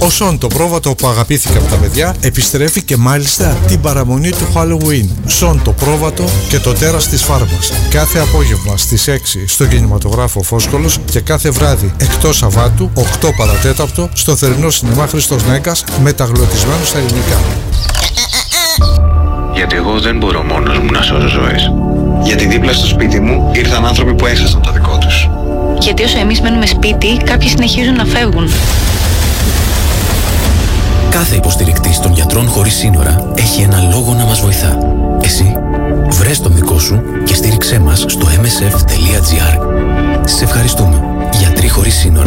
Ο Σον, το πρόβατο που αγαπήθηκε από τα παιδιά, επιστρέφει και μάλιστα την παραμονή του Halloween. Σον, το πρόβατο και το τέρας της φάρμας. Κάθε απόγευμα στις 6 στο κινηματογράφο Φόσκολος και κάθε βράδυ εκτός Σαββάτου 8 παρατέταρτο στο θερινό σινεμά Χριστός Νέκας, μεταγλωτισμένο στα ελληνικά. Γιατί εγώ δεν μπορώ μόνος μου να σώσω ζωές. Γιατί δίπλα στο σπίτι μου ήρθαν άνθρωποι που έχασαν το δικό τους. Γιατί όσο εμείς μένουμε σπίτι, κάποιοι συνεχίζουν να φεύγουν. Κάθε υποστηρικτής των Γιατρών Χωρίς Σύνορα έχει ένα λόγο να μας βοηθά. Εσύ, βρες τον δικό σου και στήριξέ μας στο msf.gr. Σε ευχαριστούμε. Γιατροί Χωρίς Σύνορα.